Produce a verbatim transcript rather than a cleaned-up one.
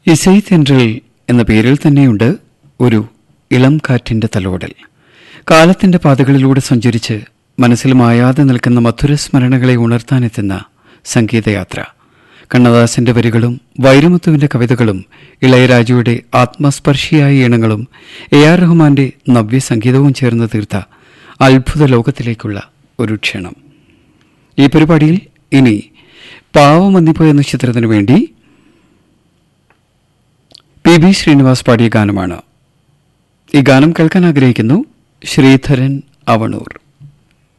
ഇസൈ തെன்றൽ എന്ന പേരിൽ തന്നെയുണ്ട് ഒരു ഇളം കാറ്റിന്റെ തലോടൽ. കാലത്തിന്റെ പാതകളിലൂടെ സഞ്ചരിച്ച് മനസ്സിൽ മായാതെ നിൽക്കുന്ന മധുരസ്മരണകളെ ഉണർത്താനെത്തുന്ന സംഗീതയാത്ര. കണ്ണദാസന്റെ വരികളും വൈരമുത്തുവിന്റെ കവിതകളും ഇളയരാജയുടെ ആത്മസ്പർശിയായ ഈണങ്ങളും എ ആർ റഹ്മാന്റെ നവ്യ സംഗീതവും ചേർന്ന് തീർത്ത അത്ഭുത ലോകത്തിലേക്കുള്ള ഒരു ക്ഷണം. ഈ പരിപാടിയിൽ ഇനി പാവമന്നിപ്പോ എന്ന ചിത്രത്തിനു വേണ്ടി പി ബി ശ്രീനിവാസ് പാടിയ ഗാനമാണ്. ഈ ഗാനം കേൾക്കാൻ ആഗ്രഹിക്കുന്നു ശ്രീധരൻ അവണൂർ.